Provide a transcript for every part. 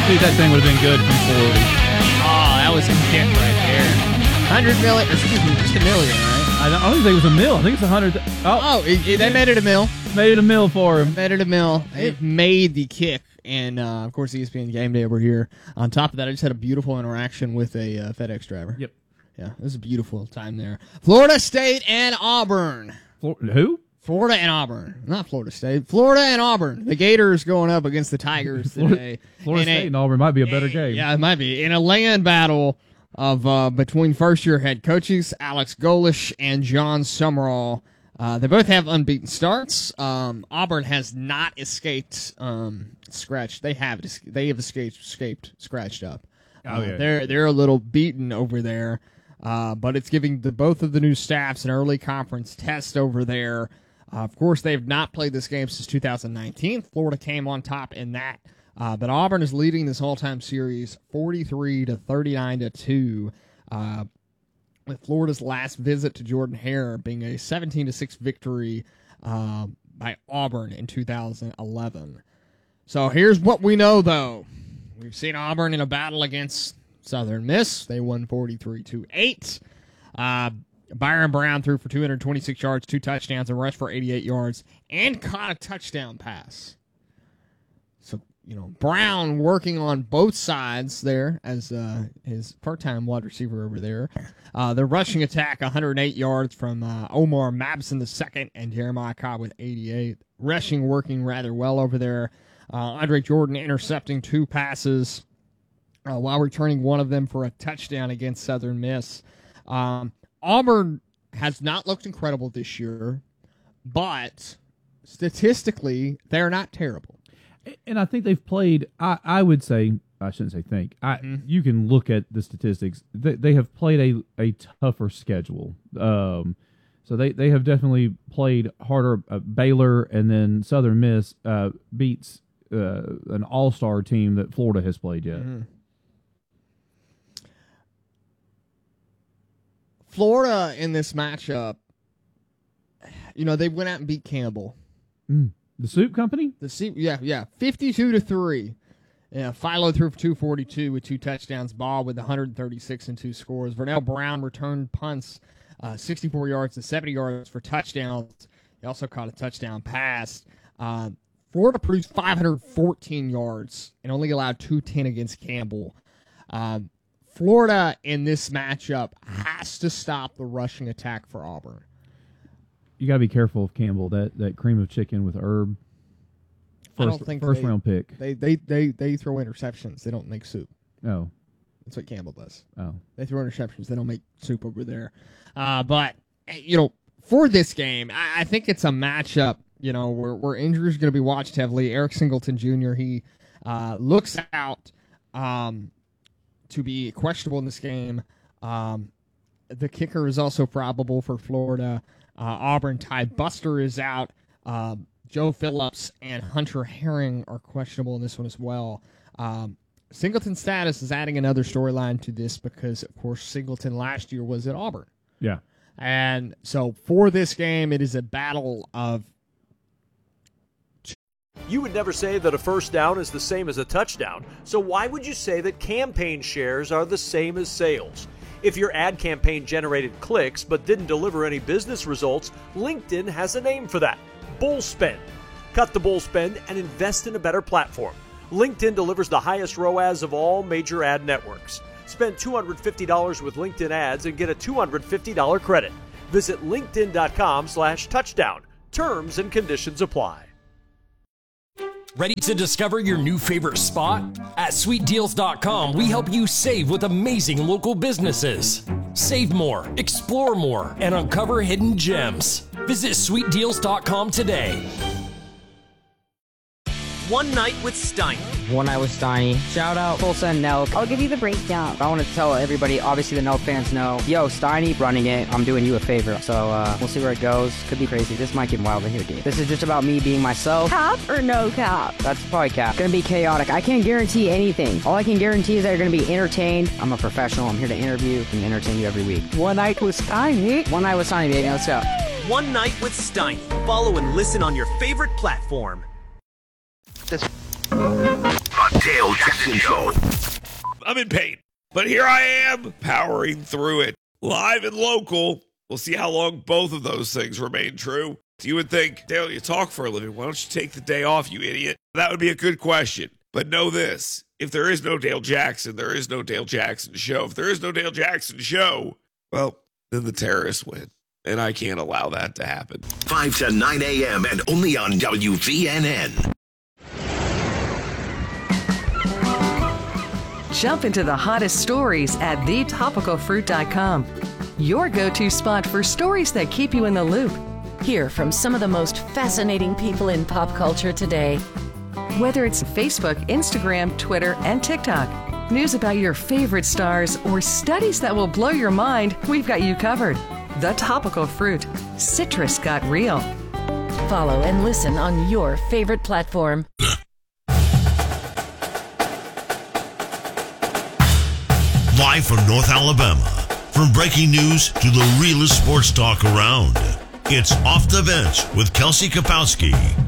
Dude, that thing would have been good from 40. Oh, that was a hit right there. 100 million, excuse me, just $1 million, right? I don't think it was a mill. I think it's 100. They made it a mill. Made it a mill for him. Made it a mill. It made the kick. And, of course, ESPN Game Day over here. On top of that, I just had a beautiful interaction with a FedEx driver. Yep. Yeah, it was a beautiful time there. Florida State and Auburn. Who? Florida and Auburn. Not Florida State. Florida and Auburn. The Gators going up against the Tigers today. Florida State and Auburn might be a better game. Yeah, it might be. In a land battle of between first-year head coaches, Alex Golish and John Summerall. They both have unbeaten starts. Auburn has not escaped scratched. They have escaped scratched up. They're a little beaten over there. But it's giving both of the new staffs an early conference test over there. Of course, they have not played this game since 2019. Florida came on top in that. But Auburn is leading this all-time series 43-39-2. With Florida's last visit to Jordan-Hare being a 17-6 victory by Auburn in 2011. So here's what we know, though. We've seen Auburn in a battle against Southern Miss. They won 43-8. Byron Brown threw for 226 yards, 2 touchdowns, and rushed for 88 yards, and caught a touchdown pass. So, Brown working on both sides there as his part-time wide receiver over there. The rushing attack, 108 yards from Omar Mabson II and Jeremiah Cobb with 88. Rushing working rather well over there. Andre Jordan intercepting 2 passes while returning one of them for a touchdown against Southern Miss. Auburn has not looked incredible this year, but statistically, they're not terrible. And I think they've played, I would say, I shouldn't say think, you can look at the statistics. They have played a tougher schedule. So they have definitely played harder. Baylor and then Southern Miss beats an all-star team that Florida has played yet. Mm-hmm. Florida in this matchup, they went out and beat Campbell. The Soup Company? 52-3. Yeah, Philo threw for 242 with 2 touchdowns. Ball with 136 and 2 scores. Vernell Brown returned punts, 64 yards to 70 yards for touchdowns. He also caught a touchdown pass. Florida produced 514 yards and only allowed 210 against Campbell. Florida in this matchup has to stop the rushing attack for Auburn. You got to be careful of Campbell. That cream of chicken with herb. First round pick. They throw interceptions. They don't make soup. Oh, that's what Campbell does. Oh, they throw interceptions. They don't make soup over there. But for this game, I think it's a matchup. Where injuries are going to be watched heavily. Eric Singleton Jr. He looks out to be questionable in this game. The kicker is also probable for Florida. Auburn Ty Buster is out. Joe Phillips and Hunter Herring are questionable in this one as well. Singleton's status is adding another storyline to this because, of course, Singleton last year was at Auburn. Yeah. And so for this game, it is a battle of... You would never say that a first down is the same as a touchdown, so why would you say that campaign shares are the same as sales? If your ad campaign generated clicks but didn't deliver any business results, LinkedIn has a name for that: bull spend. Cut the bull spend and invest in a better platform. LinkedIn delivers the highest ROAS of all major ad networks. Spend $250 with LinkedIn ads and get a $250 credit. Visit linkedin.com/touchdown. Terms and conditions apply. Ready to discover your new favorite spot? At SweetDeals.com, we help you save with amazing local businesses. Save more, explore more, and uncover hidden gems. Visit SweetDeals.com today. One Night with Steiny. One Night with Steiny. Shout out Tulsa and Nelk. I'll give you the breakdown. I want to tell everybody, obviously the Nelk fans know, yo, Steiny running it. I'm doing you a favor. So we'll see where it goes. Could be crazy. This might get wild in here, dude. This is just about me being myself. Cap or no cap? That's probably cap. Gonna be chaotic. I can't guarantee anything. All I can guarantee is that you're gonna be entertained. I'm a professional. I'm here to interview and entertain you every week. One Night with Steiny. One Night with Steiny, baby. Let's go. One Night with Steiny. Follow and listen on your favorite platform. A tale Dale Jackson Show. I'm in pain, but here I am, powering through it. Live and local. We'll see how long both of those things remain true. You would think, Dale, you talk for a living. Why don't you take the day off, you idiot? That would be a good question. But know this. If there is no Dale Jackson, there is no Dale Jackson Show. If there is no Dale Jackson Show, well, then the terrorists win. And I can't allow that to happen. 5 to 9 a.m. and only on WVNN. Jump into the hottest stories at thetopicalfruit.com. Your go-to spot for stories that keep you in the loop. Hear from some of the most fascinating people in pop culture today. Whether it's Facebook, Instagram, Twitter, and TikTok, news about your favorite stars, or studies that will blow your mind, we've got you covered. The Topical Fruit. Citrus got real. Follow and listen on your favorite platform. Live from North Alabama, from breaking news to the realest sports talk around, it's Off the Bench with Kelsey Kapowski.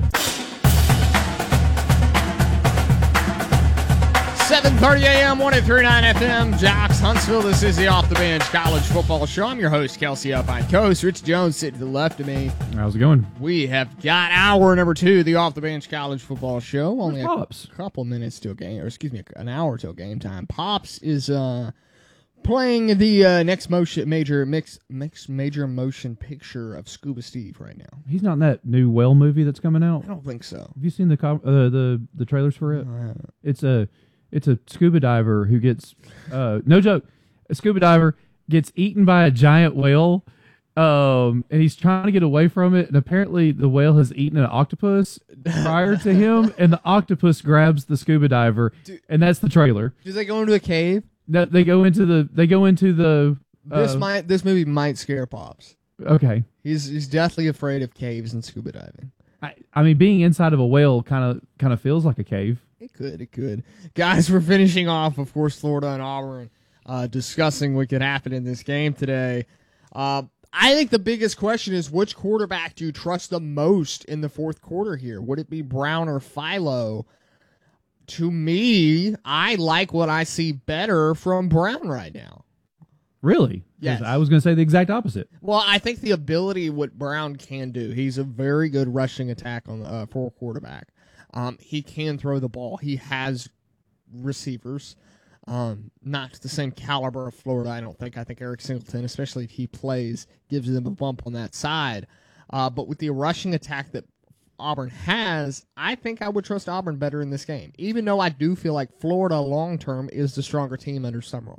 7:30 a.m., 103.9 FM, Jocks, Huntsville. This is the Off the Bench College Football Show. I'm your host, Kelsey Upine Coast. Rich Jones sitting to the left of me. How's it going? We have got hour number 2, the Off the Bench College Football Show. Only a Pops? couple minutes till game, or excuse me, an hour till game time. Pops is playing the next major motion picture of Scuba Steve right now. He's not in that new whale movie that's coming out. I don't think so. Have you seen the trailers for it? No, I haven't. It's a scuba diver who gets no joke. A scuba diver gets eaten by a giant whale, and he's trying to get away from it. And apparently, the whale has eaten an octopus prior to him, and the octopus grabs the scuba diver, and that's the trailer. Do they go into a cave? No, they go into the. This movie might scare Pops. Okay, he's deathly afraid of caves and scuba diving. I mean, being inside of a whale kind of feels like a cave. It could. Guys, we're finishing off, of course, Florida and Auburn, discussing what could happen in this game today. I think the biggest question is, which quarterback do you trust the most in the fourth quarter here? Would it be Brown or Philo? To me, I like what I see better from Brown right now. Really? Yes. I was going to say the exact opposite. Well, I think the ability, what Brown can do, he's a very good rushing attack on for a quarterback. He can throw the ball. He has receivers. Not the same caliber of Florida, I don't think. I think Eric Singleton, especially if he plays, gives them a bump on that side. But with the rushing attack that Auburn has, I think I would trust Auburn better in this game, even though I do feel like Florida long-term is the stronger team under Summerall.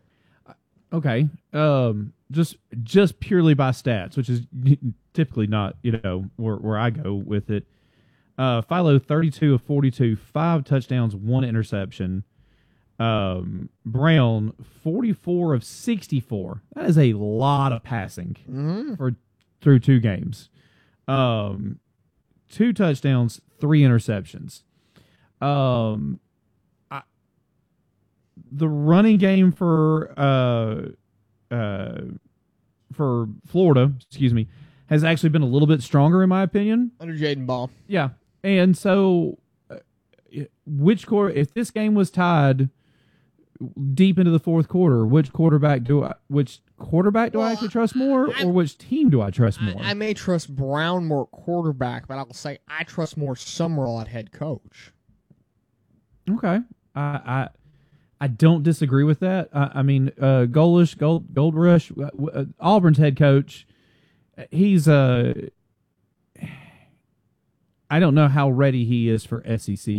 Okay. Just purely by stats, which is typically not, where I go with it. Philo, 32 of 42, 5 touchdowns, 1 interception. Brown, 44 of 64. That is a lot of passing through 2 games. 2 touchdowns, 3 interceptions. The running game for Florida, has actually been a little bit stronger in my opinion. Under Jaden Ball. Yeah. And so if this game was tied deep into the fourth quarter, which quarterback do I actually trust more, or which team do I trust more? I may trust Brown more quarterback, but I'll say I trust more Summerall at head coach. Okay. I don't disagree with that. I mean, Gold Rush, Auburn's head coach, he's I don't know how ready he is for SEC